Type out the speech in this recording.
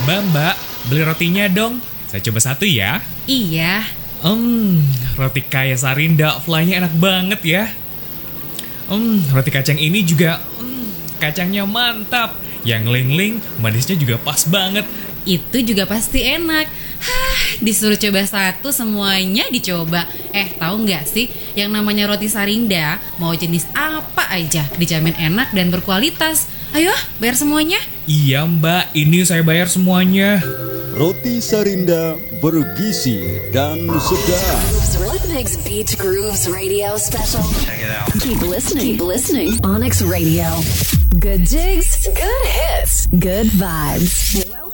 Mbak, beli rotinya dong. Saya coba satu ya. Iya. Roti kaya Sarinda, fly-nya enak banget ya. Roti kacang ini juga, kacangnya mantap. Yang ling-ling, manisnya juga pas banget. Itu juga pasti enak. Disuruh coba satu semuanya dicoba. Tahu nggak sih, yang namanya roti Sarinda, mau jenis apa aja dijamin enak dan berkualitas. Ayo, bayar semuanya. Iya Mbak, ini saya bayar semuanya. Roti Sarinda bergizi dan sedap. Rhythmix Beat Grooves Radio Special. Check it out. Keep listening. Onyx Radio. Good jigs, good hits, good vibes.